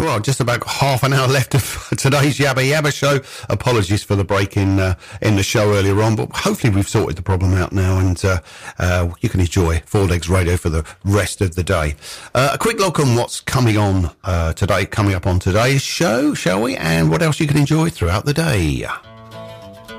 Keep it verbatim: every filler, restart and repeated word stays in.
Well, just about half an hour left of today's Yabba Yabba show. Apologies for the break in uh, in the show earlier on, but hopefully we've sorted the problem out now, and uh, uh, you can enjoy Four Legs Radio for the rest of the day. Uh, a quick look on what's coming on uh, today, coming up on today's show, shall we? And what else you can enjoy throughout the day.